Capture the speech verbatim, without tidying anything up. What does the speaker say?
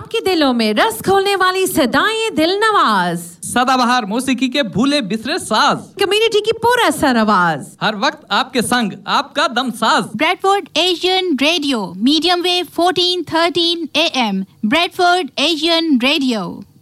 आपके दिलों में रस खोलने वाली सदाएं दिल नवाज, सदाबहार मौसीकी के भूले बिसरे साज, कम्युनिटी की पूरा सरआवाज, हर वक्त आपके संग आपका Damsaz. Bradford Asian radio, medium wave fourteen thirteen A M, Bradford Asian radio.